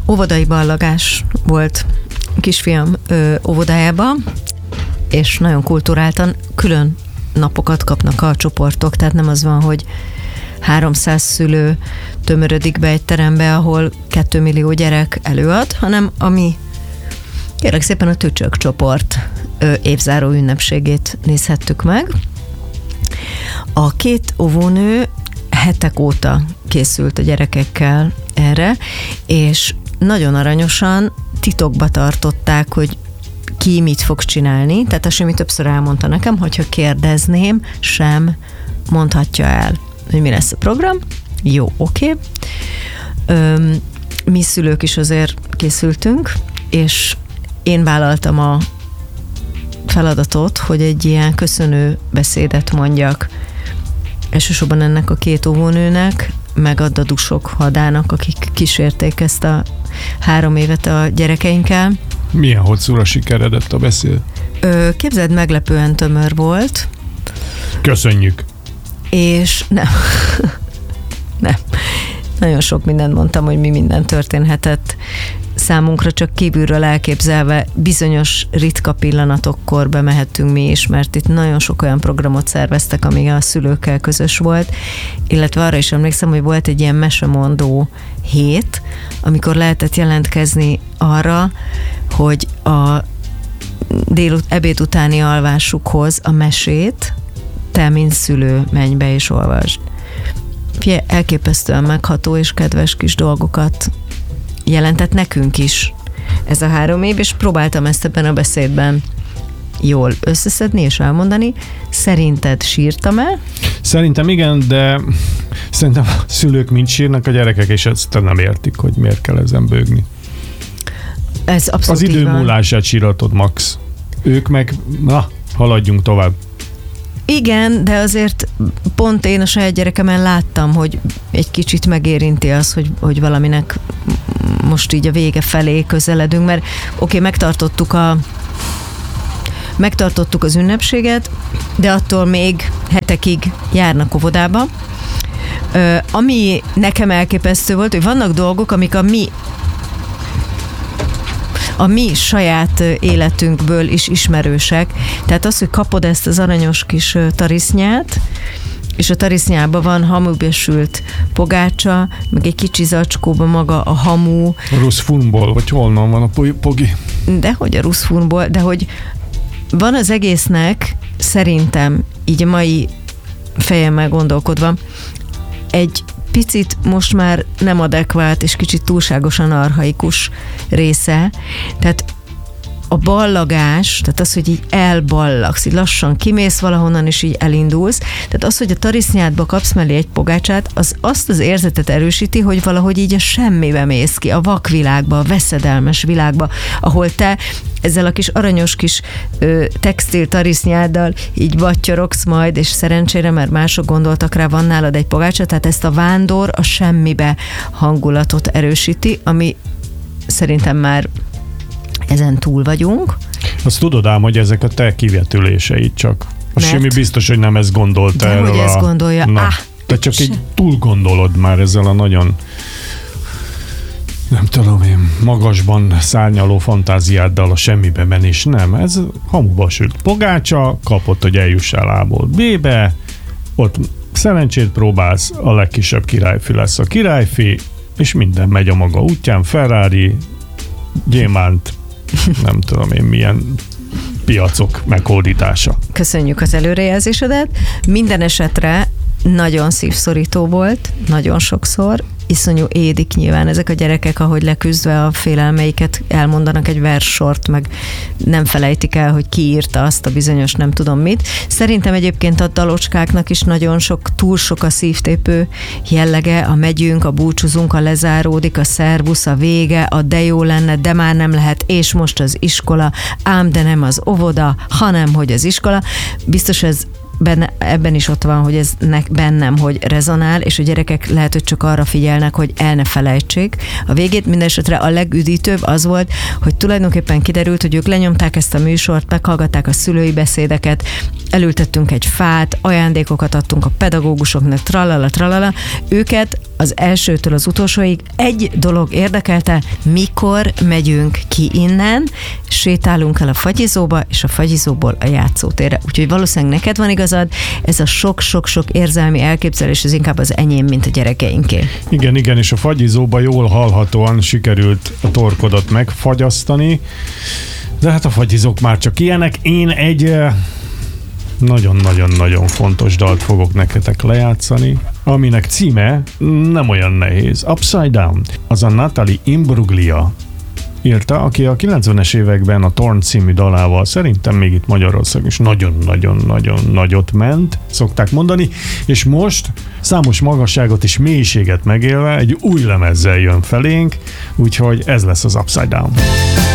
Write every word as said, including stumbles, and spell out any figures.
óvodai ballagás volt kisfiam ö, óvodájában, és nagyon kulturáltan külön napokat kapnak a csoportok, tehát nem az van, hogy háromszáz szülő tömörödik be egy terembe, ahol két millió gyerek előad, hanem ami kérlek szépen a Tücsök csoport ö, évzáró ünnepségét nézhettük meg. A két óvónő hetek óta készült a gyerekekkel erre, és nagyon aranyosan titokba tartották, hogy ki mit fog csinálni. Tehát azt, ami többször elmondta nekem, hogyha kérdezném, sem mondhatja el, hogy mi lesz a program. Jó, oké. Okay. Mi szülők is azért készültünk, és én vállaltam a feladatot, hogy egy ilyen köszönő beszédet mondjak elsősorban ennek a két óvónőnek, meg a dadusok hadának, akik kísérték ezt a három évet a gyerekeinkkel. Milyen hosszúra sikeredett a beszéd? Ö, képzeld, meglepően tömör volt. Köszönjük. És nem. nem. Nagyon sok mindent mondtam, hogy mi minden történhetett számunkra, csak kívülről elképzelve bizonyos ritka pillanatokkor bemehettünk mi is, mert itt nagyon sok olyan programot szerveztek, ami a szülőkkel közös volt, illetve arra is emlékszem, hogy volt egy ilyen mesemondó hét, amikor lehetett jelentkezni arra, hogy a délut, ebéd utáni alvásukhoz a mesét te, mint szülő, menj be és olvasd. Elképesztően megható és kedves kis dolgokat jelentett nekünk is ez a három év, és próbáltam ezt ebben a beszédben jól összeszedni és elmondani. Szerinted sírtam-e? Szerintem igen, de szerintem a szülők mind sírnak, a gyerekek és ezt nem értik, hogy miért kell ezen bőgni. Ez abszolút az idő múlását síratod, Max. Ők meg, na, haladjunk tovább. Igen, de azért pont én a saját gyerekemen láttam, hogy egy kicsit megérinti az, hogy, hogy valaminek most így a vége felé közeledünk, mert oké, okay, megtartottuk a megtartottuk az ünnepséget, de attól még hetekig járnak óvodába. Ö, ami nekem elképesztő volt, hogy vannak dolgok, amik a mi a mi saját életünkből is ismerősek. Tehát az, hogy kapod ezt az aranyos kis tarisznyát, és a tarisznyában van hamubesült pogácsa, meg egy kicsi zacskóban maga a hamu. A ruszfunból, vagy honnan van a pogi? Dehogy a ruszfunból, de hogy van az egésznek, szerintem, így a mai fejemmel gondolkodva, egy picit most már nem adekvát és kicsit túlságosan archaikus része. Tehát a ballagás, tehát az, hogy így elballagsz, így lassan kimész valahonnan, és így elindulsz. Tehát az, hogy a tarisznyádba kapsz mellé egy pogácsát, az azt az érzetet erősíti, hogy valahogy így a semmibe mész ki, a vakvilágba, a veszedelmes világba, ahol te ezzel a kis aranyos kis ö, textil tarisznyáddal így battyorogsz majd, és szerencsére, mert mások gondoltak rá, van nálad egy pogácsa, tehát ezt a vándor a semmibe hangulatot erősíti, ami szerintem már ezen túl vagyunk. Azt tudod ám, hogy ezek a te kivetüléseid csak. A Mert... semmi biztos, hogy nem ezt gondolta erről. De hogy ezt a... gondolja. Na, ah, te csak így túl gondolod már ezzel a nagyon, nem tudom én, magasban szárnyaló fantáziáddal a semmibe menés. Nem, ez hamuba sült pogácsa, kapott, hogy eljussál A-ból B-be, ott szerencsét próbálsz, a legkisebb királyfi lesz a királyfi, és minden megy a maga útján, Ferrari, gyémánt, nem tudom én milyen piacok meghódítása. Köszönjük az előrejelzésedet. Minden esetre nagyon szívszorító volt, nagyon sokszor, iszonyú édik nyilván ezek a gyerekek, ahogy leküzdve a félelmeiket elmondanak egy verssort, meg nem felejtik el, hogy ki írta azt a bizonyos nem tudom mit. Szerintem egyébként a dalocskáknak is nagyon sok, túl sok a szívtépő jellege, a megyünk, a búcsúzunk, a lezáródik, a szervusz, a vége, a de jó lenne, de már nem lehet, és most az iskola, ám de nem az óvoda, hanem hogy az iskola. Biztos ez Benne, ebben is ott van, hogy ez nek, bennem, hogy rezonál, és a gyerekek lehet, hogy csak arra figyelnek, hogy el ne felejtsék. A végét mindenesetre a legüdítőbb az volt, hogy tulajdonképpen kiderült, hogy ők lenyomták ezt a műsort, meghallgatták a szülői beszédeket, elültettünk egy fát, ajándékokat adtunk a pedagógusoknak, tralala, tralala. Őket az elsőtől az utolsóig egy dolog érdekelte, mikor megyünk ki innen, sétálunk el a fagyizóba, és a fagyizóból a játszótérre. Úgyhogy valószínűleg neked van igazad, ez a sok-sok-sok érzelmi elképzelés, ez inkább az enyém, mint a gyerekeinké. Igen, igen, és a fagyizóba jól hallhatóan sikerült a torkodat megfagyasztani, de hát a fagyizók már csak ilyenek. Én egy nagyon-nagyon-nagyon fontos dalt fogok nektek lejátszani, aminek címe nem olyan nehéz. Upside Down. Az a Natalie Imbruglia írta, aki a kilencvenes években a Torn című dalával szerintem még itt Magyarországon is nagyon-nagyon-nagyon nagyot ment, szokták mondani, és most számos magasságot és mélységet megélve egy új lemezzel jön felénk, úgyhogy ez lesz az Upside Down.